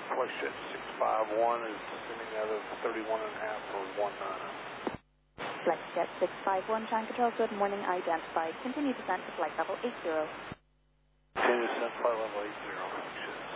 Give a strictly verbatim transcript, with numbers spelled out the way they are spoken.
FlightJet six five one is descending out of thirty-one and a half for one nine. FlightJet six five one, Time Control, good morning, identified. Continue descent to flight level eight zero. Continue descent flight level eight zero.